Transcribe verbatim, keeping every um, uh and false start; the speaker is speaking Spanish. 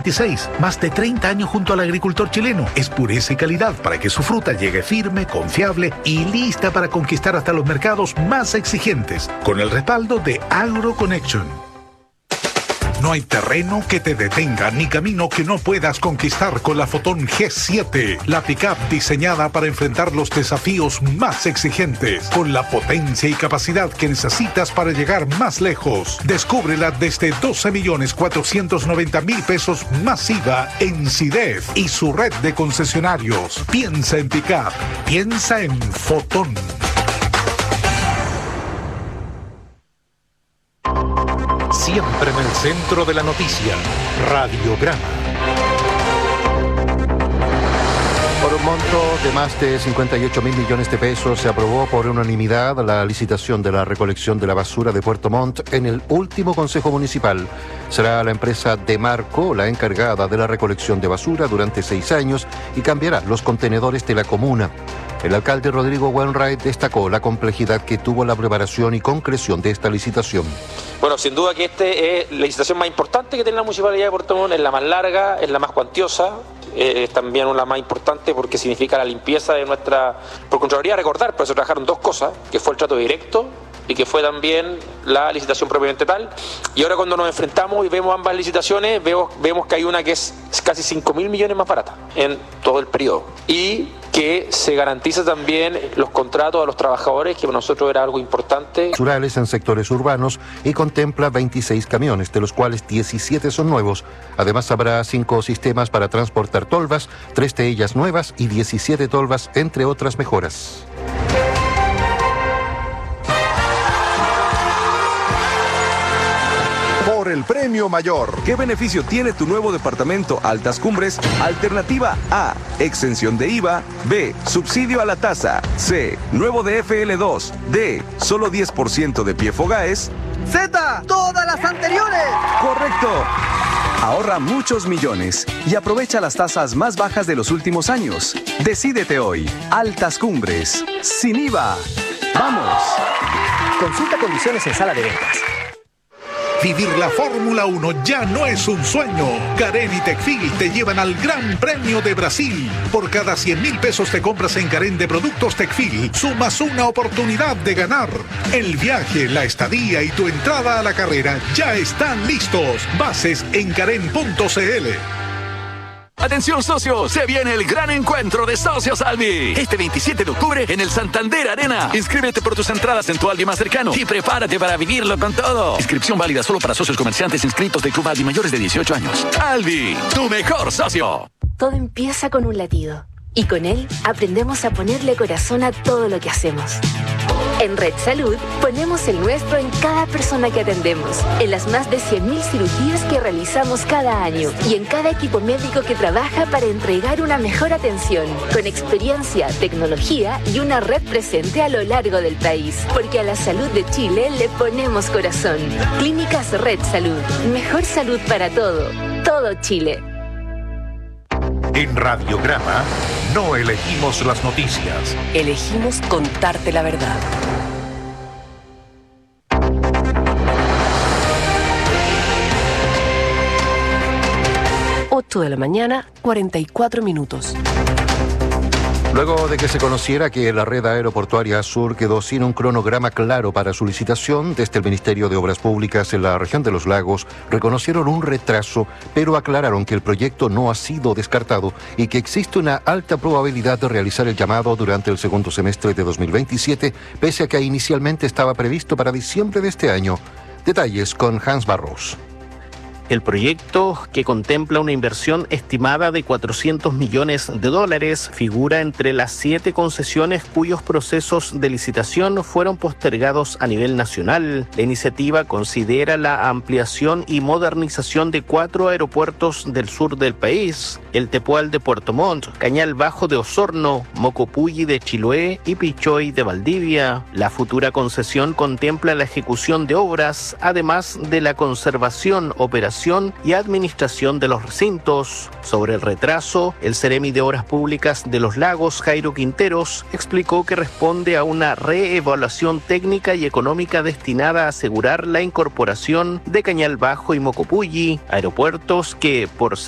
veintiséis. Más de treinta años junto al agricultor chileno. Es pureza y calidad para que su fruta llegue firme, confiable y lista para conquistar hasta los mercados más exigentes. Con el respaldo de AgroConnection. No hay terreno que te detenga ni camino que no puedas conquistar con la Fotón G siete, la pickup diseñada para enfrentar los desafíos más exigentes, con la potencia y capacidad que necesitas para llegar más lejos. Descúbrela desde doce millones cuatrocientos noventa mil pesos más I V A en SIDEF y su red de concesionarios. Piensa en pickup, piensa en Fotón. Siempre en el centro de la noticia, Radiograma. Por un monto de más de cincuenta y ocho mil millones de pesos se aprobó por unanimidad la licitación de la recolección de la basura de Puerto Montt en el último Consejo Municipal. Será la empresa Demarco la encargada de la recolección de basura durante seis años y cambiará los contenedores de la comuna. El alcalde Rodrigo Wainwright destacó la complejidad que tuvo la preparación y concreción de esta licitación. Bueno, sin duda que esta es la licitación más importante que tiene la Municipalidad de Puerto Montt, es la más larga, es la más cuantiosa, eh, es también la más importante porque significa la limpieza de nuestra... Por Contraloría, recordar, por eso trabajaron dos cosas, que fue el trato directo y que fue también la licitación propiamente tal. Y ahora cuando nos enfrentamos y vemos ambas licitaciones, vemos, vemos que hay una que es casi cinco mil millones más barata en todo el periodo. Y que se garantiza también los contratos a los trabajadores, que para nosotros era algo importante. Naturales en sectores urbanos y contempla veintiséis camiones, de los cuales diecisiete son nuevos. Además habrá cinco sistemas para transportar tolvas, tres de ellas nuevas y diecisiete tolvas, entre otras mejoras. El premio mayor. ¿Qué beneficio tiene tu nuevo departamento Altas Cumbres? Alternativa A, exención de I V A. B, subsidio a la tasa. C, nuevo D F L dos. D, solo diez por ciento de P I E Fogaes. Z, todas las anteriores. Correcto. Ahorra muchos millones y aprovecha las tasas más bajas de los últimos años. Decídete hoy. Altas Cumbres. Sin I V A. ¡Vamos! Consulta condiciones en sala de ventas. Vivir la Fórmula uno ya no es un sueño. Carén y Tecfil te llevan al Gran Premio de Brasil. Por cada cien mil pesos te compras en Carén de productos Tecfil, sumas una oportunidad de ganar. El viaje, la estadía y tu entrada a la carrera ya están listos. Bases en carén punto c l. Atención socios, se viene el gran encuentro de Socios Albi. Este veintisiete de octubre en el Santander Arena. Inscríbete por tus entradas en tu Albi más cercano y prepárate para vivirlo con todo. Inscripción válida solo para socios comerciantes inscritos del Club Albi mayores de dieciocho años. Albi, tu mejor socio. Todo empieza con un latido y con él aprendemos a ponerle corazón a todo lo que hacemos. En Red Salud ponemos el nuestro en cada persona que atendemos, en las más de cien mil cirugías que realizamos cada año y en cada equipo médico que trabaja para entregar una mejor atención, con experiencia, tecnología y una red presente a lo largo del país. Porque a la salud de Chile le ponemos corazón. Clínicas Red Salud. Mejor salud para todo. Todo Chile. En Radiograma no elegimos las noticias. Elegimos contarte la verdad. ocho de la mañana, cuarenta y cuatro minutos. Luego de que se conociera que la red aeroportuaria sur quedó sin un cronograma claro para su licitación, desde el Ministerio de Obras Públicas en la región de Los Lagos reconocieron un retraso, pero aclararon que el proyecto no ha sido descartado y que existe una alta probabilidad de realizar el llamado durante el segundo semestre de dos mil veintisiete, pese a que inicialmente estaba previsto para diciembre de este año. Detalles con Hans Barros. El proyecto, que contempla una inversión estimada de cuatrocientos millones de dólares, figura entre las siete concesiones cuyos procesos de licitación fueron postergados a nivel nacional. La iniciativa considera la ampliación y modernización de cuatro aeropuertos del sur del país: el Tepual de Puerto Montt, Cañal Bajo de Osorno, Mocopulli de Chiloé y Pichoy de Valdivia. La futura concesión contempla la ejecución de obras, además de la conservación, operación y administración de los recintos. Sobre el retraso, el Seremi de Obras Públicas de Los Lagos, Jairo Quinteros, explicó que responde a una reevaluación técnica y económica destinada a asegurar la incorporación de Cañal Bajo y Mocopulli, aeropuertos que, por